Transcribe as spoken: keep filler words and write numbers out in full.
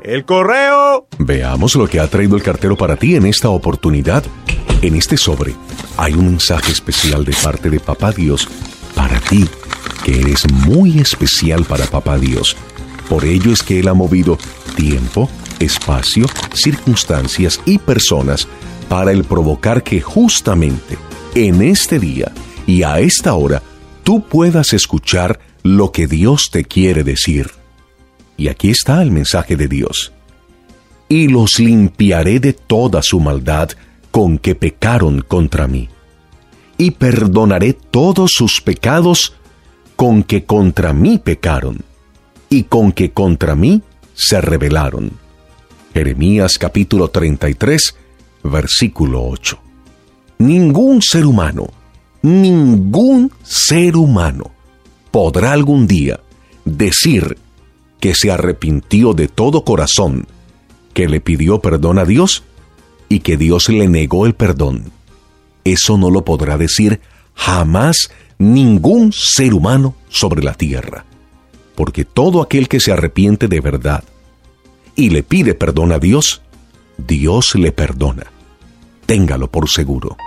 ¡El correo! Veamos lo que ha traído el cartero para ti en esta oportunidad. En este sobre hay un mensaje especial de parte de Papá Dios para ti, que eres muy especial para Papá Dios. Por ello es que Él ha movido tiempo, espacio, circunstancias y personas para el provocar que justamente en este día y a esta hora tú puedas escuchar lo que Dios te quiere decir. Y aquí está el mensaje de Dios. Y los limpiaré de toda su maldad con que pecaron contra mí. Y perdonaré todos sus pecados con que contra mí pecaron, y con que contra mí se rebelaron. Jeremías capítulo treinta y tres, versículo ocho. Ningún ser humano, ningún ser humano podrá algún día decir que se arrepintió de todo corazón, que le pidió perdón a Dios y que Dios le negó el perdón. Eso no lo podrá decir jamás ningún ser humano sobre la tierra, porque todo aquel que se arrepiente de verdad y le pide perdón a Dios, Dios le perdona. Téngalo por seguro.